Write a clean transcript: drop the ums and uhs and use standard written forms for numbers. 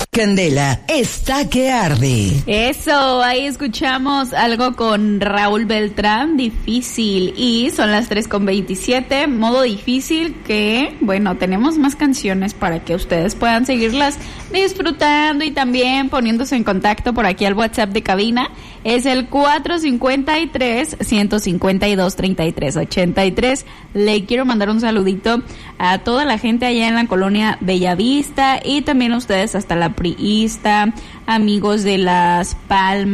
Candela está que arde. Eso, ahí escuchamos algo con Raúl Beltrán, Difícil, y son las 3:27, modo difícil, que bueno, tenemos más canciones para que ustedes puedan seguirlas disfrutando y también poniéndose en contacto por aquí al WhatsApp de cabina. Es el 453-152-3383. Le quiero mandar un saludito a toda la gente allá en la colonia Bellavista y también a ustedes hasta la Priista, amigos de Las Palmas.